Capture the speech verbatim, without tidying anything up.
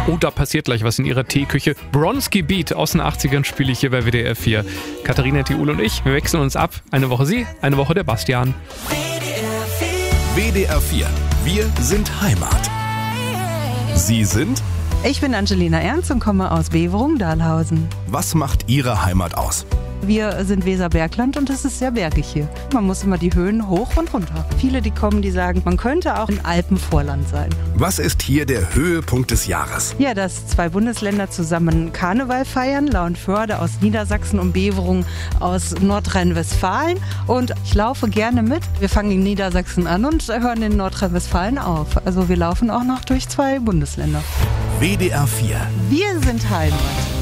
Oh, da passiert gleich was in ihrer Teeküche. Bronski Beat aus den achtzigern spiele ich hier bei W D R vier. Katharina, Thiul und ich, wir wechseln uns ab. Eine Woche sie, eine Woche der Bastian. W D R vier. Wir sind Heimat. Sie sind? Ich bin Angelina Ernst und komme aus Beverung-Dahlhausen. Was macht Ihre Heimat aus? Wir sind Weserbergland und es ist sehr bergig hier. Man muss immer die Höhen hoch und runter. Viele, die kommen, die sagen, man könnte auch im Alpenvorland sein. Was ist hier der Höhepunkt des Jahres? Ja, dass zwei Bundesländer zusammen Karneval feiern. Lauenförde aus Niedersachsen und Beverung aus Nordrhein-Westfalen. Und ich laufe gerne mit. Wir fangen in Niedersachsen an und hören in Nordrhein-Westfalen auf. Also wir laufen auch noch durch zwei Bundesländer. W D R vier. Wir sind Heimat.